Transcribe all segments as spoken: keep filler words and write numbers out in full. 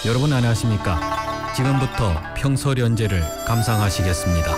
여러분 안녕하십니까? 지금부터 평설연재를 감상하시겠습니다.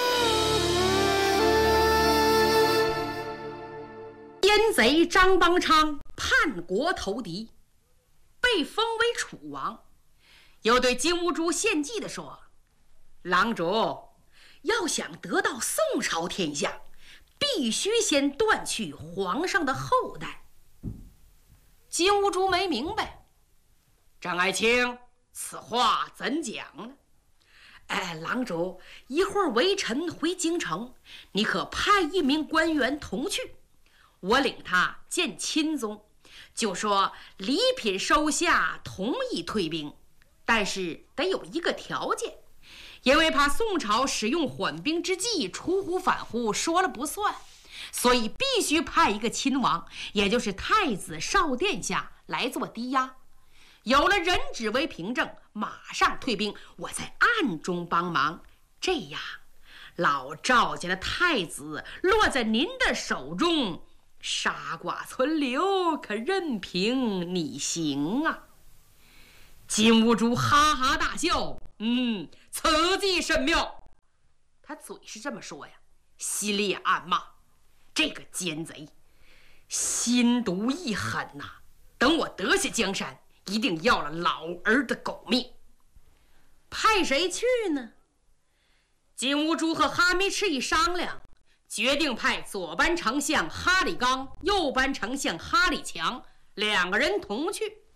奸贼张邦昌叛国投敌，被封为楚王，又对金兀术献计地说：“郎主要想得到宋朝天下，必须先断去皇上的后代。”金兀术没明白，张爱卿，此话怎讲呢？哎，郎主，一会儿微臣回京城，你可派一名官员同去，我领他见钦宗，就说礼品收下，同意退兵，但是得有一个条件，因为怕宋朝使用缓兵之计，出乎反乎，说了不算，所以必须派一个亲王，也就是太子少殿下来做抵押。有了人质为凭证，马上退兵，我在暗中帮忙，这样老赵家的太子落在您的手中，杀寡存留，可任凭你行啊！金兀术哈哈大笑，嗯，此计甚妙。他嘴是这么说呀，心里也暗骂：这个奸贼心毒意狠呐、啊！等我得下江山，一定要了老儿的狗命。派谁去呢？金兀术和哈密赤一商量，决定派左班丞相哈里刚、右班丞相哈里强两个人同去。